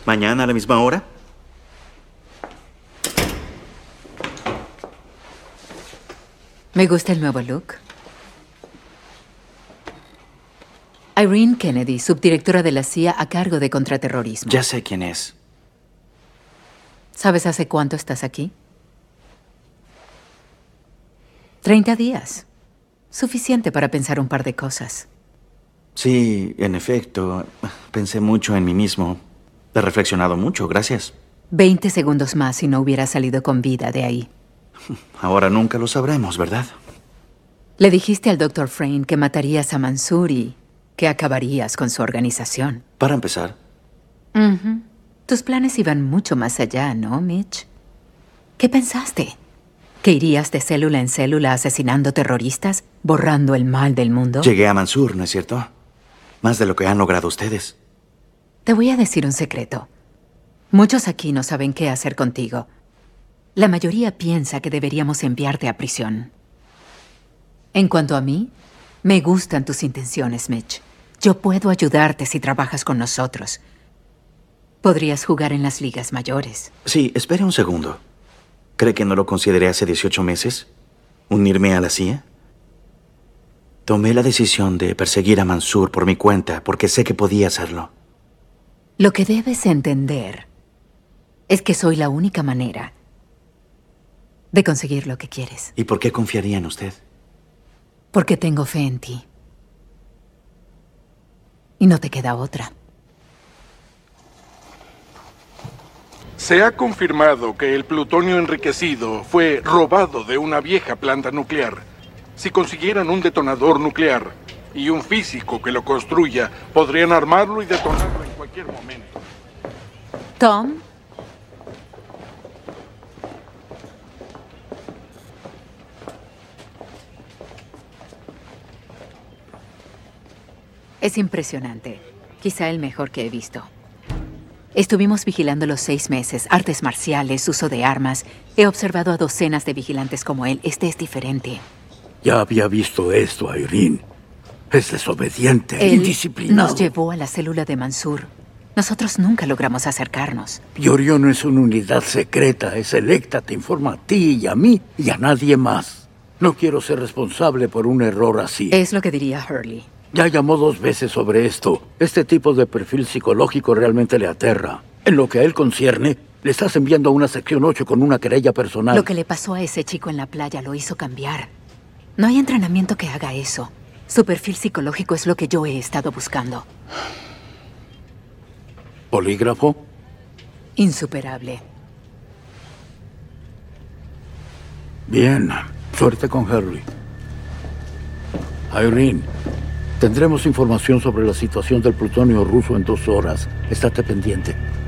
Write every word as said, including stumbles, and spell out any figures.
¿Mañana a la misma hora? Me gusta el nuevo look. Irene Kennedy, subdirectora de la C I A a cargo de contraterrorismo. Ya sé quién es. ¿Sabes hace cuánto estás aquí? Treinta días. Suficiente para pensar un par de cosas. Sí, en efecto. Pensé mucho en mí mismo. He reflexionado mucho, gracias. Veinte segundos más y no hubiera salido con vida de ahí. Ahora nunca lo sabremos, ¿verdad? Le dijiste al doctor Frayne que matarías a Mansour y que acabarías con su organización. Para empezar. Uh-huh. Tus planes iban mucho más allá, ¿no, Mitch? ¿Qué pensaste? ¿Que irías de célula en célula asesinando terroristas, borrando el mal del mundo? Llegué a Mansour, ¿no es cierto? Más de lo que han logrado ustedes. Te voy a decir un secreto. Muchos aquí no saben qué hacer contigo. La mayoría piensa que deberíamos enviarte a prisión. En cuanto a mí, me gustan tus intenciones, Mitch. Yo puedo ayudarte si trabajas con nosotros. Podrías jugar en las ligas mayores. Sí, espere un segundo. ¿Cree que no lo consideré hace dieciocho meses? ¿Unirme a la C I A? Tomé la decisión de perseguir a Mansour por mi cuenta porque sé que podía hacerlo. Lo que debes entender es que soy la única manera de conseguir lo que quieres. ¿Y por qué confiaría en usted? Porque tengo fe en ti. Y no te queda otra. Se ha confirmado que el plutonio enriquecido fue robado de una vieja planta nuclear. Si consiguieran un detonador nuclear y un físico que lo construya, podrían armarlo y detonarlo en cualquier momento. Tom. Es impresionante. Quizá el mejor que he visto. Estuvimos vigilando los seis meses, artes marciales, uso de armas. He observado a docenas de vigilantes como él. Este es diferente. Ya había visto esto, Irene. Es desobediente, Él indisciplinado. nos llevó a la célula de Mansour. Nosotros nunca logramos acercarnos. Yorio no es una unidad secreta, es selecta, te informa a ti y a mí y a nadie más. No quiero ser responsable por un error así. Es lo que diría Hurley. Ya llamó dos veces sobre esto. Este tipo de perfil psicológico realmente le aterra. En lo que a él concierne, le estás enviando a una sección ocho con una querella personal. Lo que le pasó a ese chico en la playa lo hizo cambiar. No hay entrenamiento que haga eso. Su perfil psicológico es lo que yo he estado buscando. ¿Polígrafo? Insuperable. Bien. Suerte con Harry. Irene, tendremos información sobre la situación del plutonio ruso en dos horas. Estate pendiente.